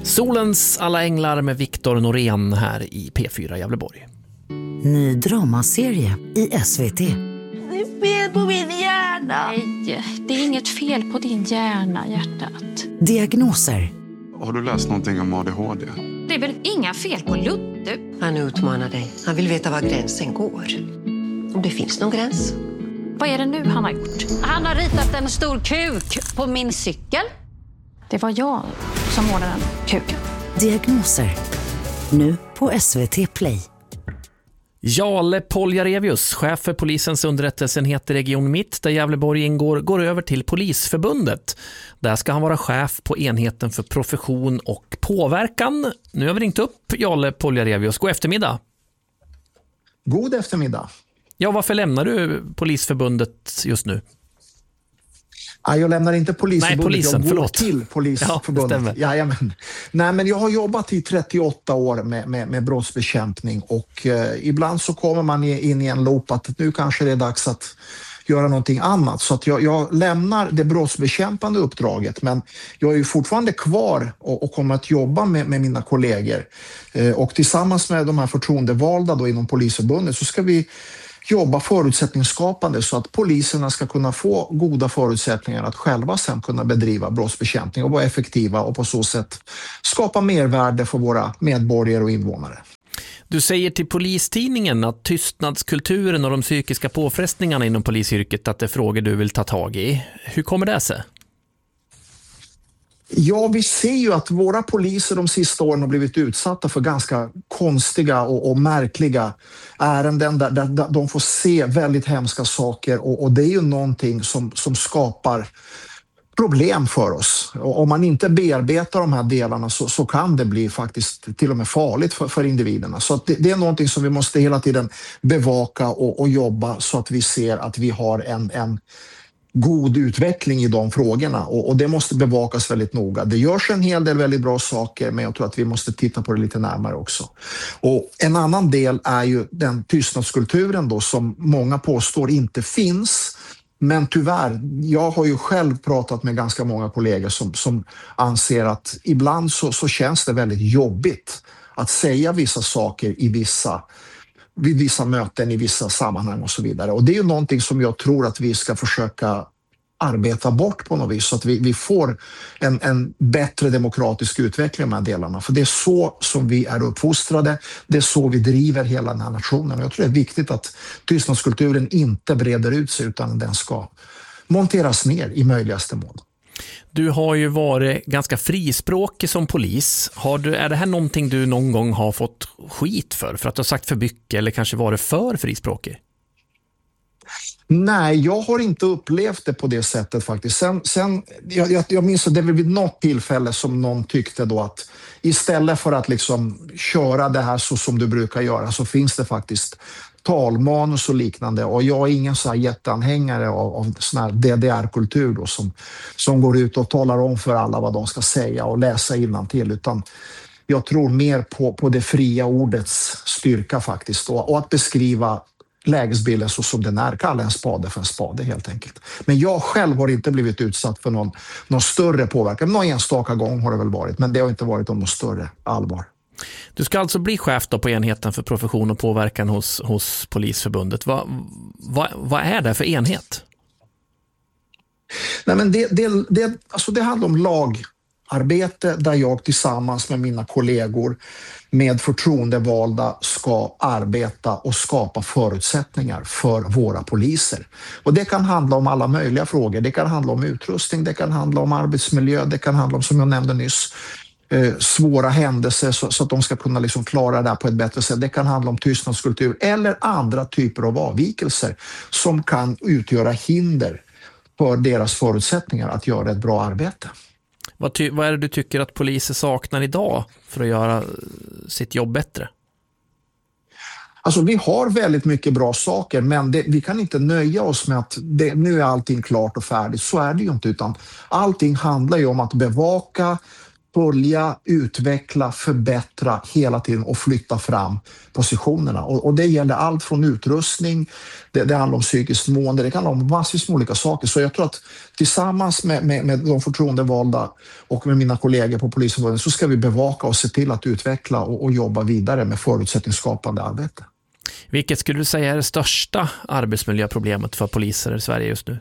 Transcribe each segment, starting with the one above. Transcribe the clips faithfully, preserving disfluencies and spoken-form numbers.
Solens alla änglar med Viktor Norén här i P fyra Gävleborg. Ny dramaserie i S V T. Det är fel på min hjärna. Nej, det är inget fel på din hjärna, hjärtat. Diagnoser. Har du läst någonting om A D H D? Det är väl inga fel på Ludde? Han utmanar dig. Han vill veta var gränsen går. Om det finns någon gräns. Vad är det nu han har gjort? Han har ritat en stor kuk på min cykel. Det var jag som målade den kuken. Diagnoser. Nu på S V T Play. Jale Poljarevius, chef för polisens underrättelseenhet i Region Mitt där Gävleborg ingår, går över till Polisförbundet. Där ska han vara chef på enheten för profession och påverkan. Nu har vi ringt upp Jale Poljarevius. God eftermiddag. God eftermiddag. Ja, varför lämnar du Polisförbundet just nu? Ja, jag lämnar inte Polisförbundet. Nej, polisen, jag går förlåt. till Polisförbundet. Ja, Jajamän. Nej, men jag har jobbat i trettioåtta år med, med, med brottsbekämpning och eh, ibland så kommer man in i en loop att nu kanske det är dags att göra någonting annat. Så att jag, jag lämnar det brottsbekämpande uppdraget, men jag är ju fortfarande kvar och, och kommer att jobba med, med mina kollegor. Eh, och tillsammans med de här förtroendevalda då inom Polisförbundet så ska vi jobba förutsättningsskapande så att poliserna ska kunna få goda förutsättningar att själva sen kunna bedriva brottsbekämpning och vara effektiva och på så sätt skapa mervärde för våra medborgare och invånare. Du säger till Polistidningen att tystnadskulturen och de psykiska påfrestningarna inom polisyrket att det är frågor du vill ta tag i. Hur kommer det sig? Ja, vi ser ju att våra poliser de sista åren har blivit utsatta för ganska konstiga och, och märkliga ärenden där, där, där de får se väldigt hemska saker och, och det är ju någonting som, som skapar problem för oss. Och om man inte bearbetar de här delarna så, så kan det bli faktiskt till och med farligt för, för individerna. Så att det, det är någonting som vi måste hela tiden bevaka och, och jobba så att vi ser att vi har en, en god utveckling i de frågorna och, och det måste bevakas väldigt noga. Det görs en hel del väldigt bra saker, men jag tror att vi måste titta på det lite närmare också. Och en annan del är ju den tystnadskulturen då som många påstår inte finns. Men tyvärr, jag har ju själv pratat med ganska många kollegor som, som anser att ibland så, så känns det väldigt jobbigt att säga vissa saker i vissa vid vissa möten, i vissa sammanhang och så vidare. Och det är ju någonting som jag tror att vi ska försöka arbeta bort på något vis så att vi, vi får en, en bättre demokratisk utveckling i de här delarna. För det är så som vi är uppfostrade, det är så vi driver hela den här nationen. Och jag tror det är viktigt att tystnadskulturen inte breder ut sig utan den ska monteras ner i möjligaste mån. Du har ju varit ganska frispråkig som polis. Har du, är det här någonting du någon gång har fått skit för? För att du har sagt för mycket eller kanske varit för frispråkig? Nej, jag har inte upplevt det på det sättet faktiskt. Sen, sen, jag, jag, jag minns att det var vid något tillfälle som någon tyckte då att istället för att liksom köra det här så som du brukar göra så finns det faktiskt talmanus och liknande. Och jag är ingen så här jätteanhängare av, av sån här D D R-kultur då som, som går ut och talar om för alla vad de ska säga och läsa innantill, utan jag tror mer på, på det fria ordets styrka faktiskt då, och att beskriva lägesbilden så som den är, kalla en spade för en spade helt enkelt. Men jag själv har inte blivit utsatt för någon, någon större påverkan. Någon enstaka gång har det väl varit, men det har inte varit om något större allvar. Du ska alltså bli chef då på enheten för profession och påverkan hos, hos Polisförbundet. Vad, vad, vad är det för enhet? Nej, men det, det, det, alltså det handlar om lagarbete där jag tillsammans med mina kollegor med förtroendevalda ska arbeta och skapa förutsättningar för våra poliser. Och det kan handla om alla möjliga frågor. Det kan handla om utrustning, det kan handla om arbetsmiljö, det kan handla om, som jag nämnde nyss, eh, svåra händelser så, så att de ska kunna liksom klara det här på ett bättre sätt. Det kan handla om tystnadskultur eller andra typer av avvikelser som kan utgöra hinder för deras förutsättningar att göra ett bra arbete. Vad, ty- vad är det du tycker att poliser saknar idag för att göra sitt jobb bättre? Alltså vi har väldigt mycket bra saker, men det, vi kan inte nöja oss med att det, nu är allting klart och färdigt. Så är det ju inte, utan allting handlar ju om att bevaka följa, utveckla, förbättra hela tiden och flytta fram positionerna. Och, och det gäller allt från utrustning, det, det handlar om psykiskt mående, det kan handla om massvis med olika saker. Så jag tror att tillsammans med, med, med de förtroendevalda och med mina kollegor på Polisförbundet så ska vi bevaka och se till att utveckla och, och jobba vidare med förutsättningsskapande arbete. Vilket skulle du säga är det största arbetsmiljöproblemet för poliser i Sverige just nu?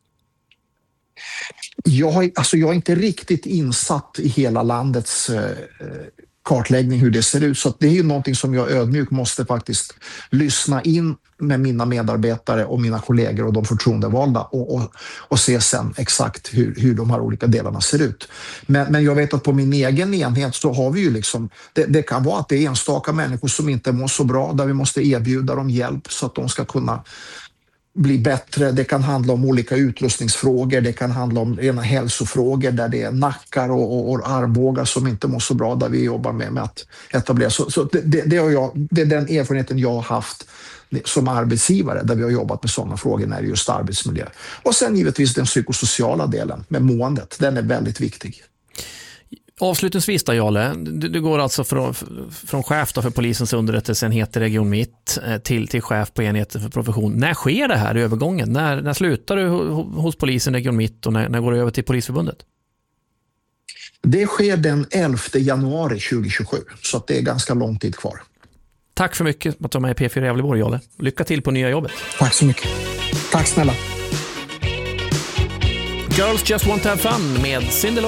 Jag, har, alltså jag är inte riktigt insatt i hela landets eh, kartläggning hur det ser ut. Så att det är ju någonting som jag ödmjuk måste faktiskt lyssna in med mina medarbetare och mina kollegor och de förtroendevalda och, och, och se sen exakt hur, hur de här olika delarna ser ut. Men, men jag vet att på min egen enhet så har vi ju liksom, det, det kan vara att det är enstaka människor som inte mår så bra där vi måste erbjuda dem hjälp så att de ska kunna bli bättre. Det kan handla om olika utrustningsfrågor, det kan handla om rena hälsofrågor där det är nackar och, och, och armbågar som inte mår så bra där vi jobbar med, med att etablera. Så, så det, det, har jag, det är den erfarenheten jag har haft som arbetsgivare där vi har jobbat med sådana frågor när det är just arbetsmiljö. Och sen givetvis den psykosociala delen med måendet, den är väldigt viktig. Avslutningsvis då, Jarle, du, du går alltså från, från chef då för polisens underrättelseenhet i Region Mitt till, till chef på enheten för profession. När sker det här i övergången? När, när slutar du hos polisen i Region Mitt och när, när går du över till Polisförbundet? Det sker den elfte januari tjugohundratjugosju, så att det är ganska lång tid kvar. Tack för mycket för att du var med i P fyra Gävleborg, Jarle. Lycka till på nya jobbet. Tack så mycket. Tack snälla. Girls Just Want to Have Fun med Cyndi Lauper.